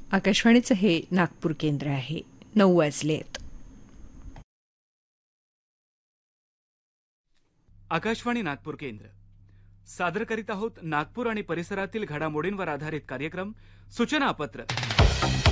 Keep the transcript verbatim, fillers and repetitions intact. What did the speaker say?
आकाशवाणीचं हे नागपूर केंद्र आहे. नऊ वाजलेत. आकाशवाणी नागपूर केंद्र सादर करीत आहोत नागपूर आणि परिसरातील घडामोडींवर आधारित कार्यक्रम सूचनापत्र.